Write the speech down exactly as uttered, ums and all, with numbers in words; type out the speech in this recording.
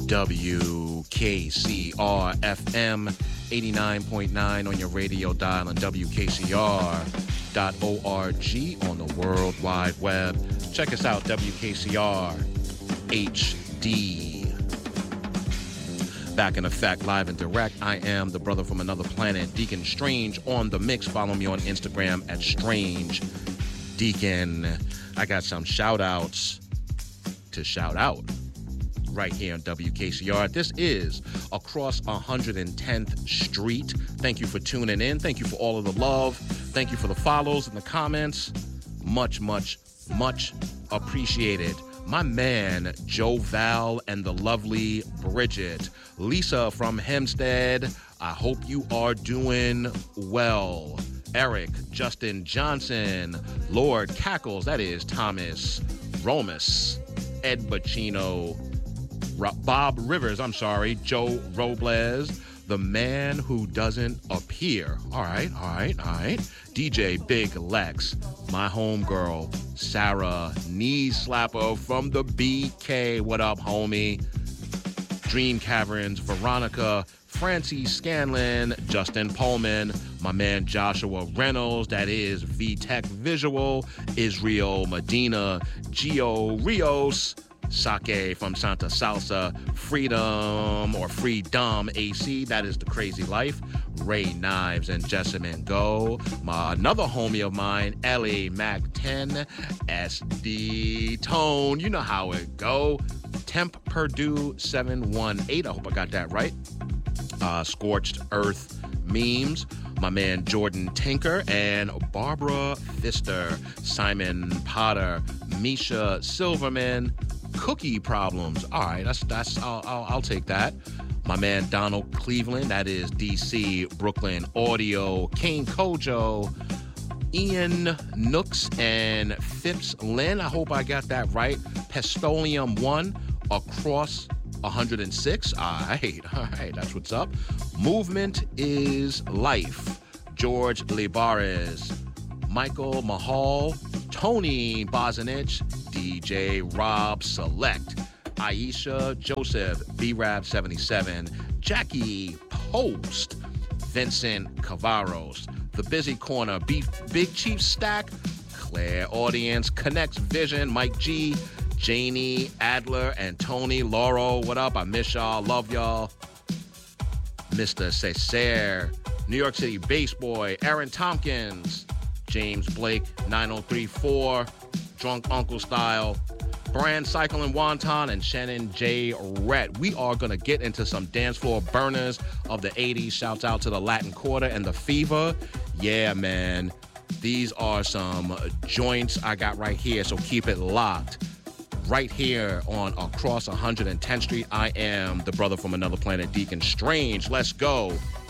W K C R F M eighty-nine point nine on your radio dial and W K C R dot org on the World Wide Web. Check us out, W K C R H D. Back in effect, live and direct. I am the brother from another planet, Deacon Strange, on the mix. Follow me on Instagram at Strange Deacon. I got some shout outs to shout out right here on W K C R. This is Across one hundred tenth Street. Thank you for tuning in. Thank you for all of the love. Thank you for the follows and the comments. Much, much, much appreciated. My man, Joe Val and the lovely Bridget. Lisa from Hempstead, I hope you are doing well. Eric, Justin Johnson, Lord Cackles, that is Thomas Romus, Ed Bacino, Bob Rivers, I'm sorry, Joe Robles, the man who doesn't appear. All right, all right, all right. D J Big Lex, my homegirl, Sarah Knee Slapper from the B K. What up, homie? Dream Caverns, Veronica, Francie Scanlon, Justin Pullman, my man Joshua Reynolds, that is V-Tech Visual, Israel Medina, Gio Rios, Sake from Santa Salsa, Freedom or Freedom A C, that is the crazy life, Ray Knives and Jessamine Go, my another homie of mine, Ellie Mac ten, S D Tone, you know how it go, Temp Purdue seven one eight, I hope I got that right, uh, Scorched Earth Memes, my man Jordan Tinker, and Barbara Pfister, Simon Potter, Misha Silverman, Cookie Problems. All right, that's that's I'll, I'll I'll take that. My man Donald Cleveland, that is D C, Brooklyn Audio, Kane Kojo, Ian Nooks, and Phipps Lynn. I hope I got that right. Pestolium One, Across one hundred six. All right, all right, that's what's up. Movement is Life. George Libares, Michael Mahal, Tony Bozanich, D J Rob Select, Aisha Joseph, B-Rab seventy-seven, Jackie Post, Vincent Cavaros, The Busy Corner, Beef, Big Chief Stack, Claire Audience, Connects Vision, Mike G, Janie Adler, and Tony Laurel. What up? I miss y'all. Love y'all. Mister Cesare, New York City Bass Boy, Aaron Tompkins, James Blake, nine oh three four, Drunk Uncle Style, Brand Cycle and Wonton, and Shannon J. Rhett. We are going to get into some dance floor burners of the eighties. Shouts out to the Latin Quarter and the Fever. Yeah, man. These are some joints I got right here, so keep it locked. Right here on Across one hundred tenth Street, I am the brother from another planet, Deacon Strange. Let's go.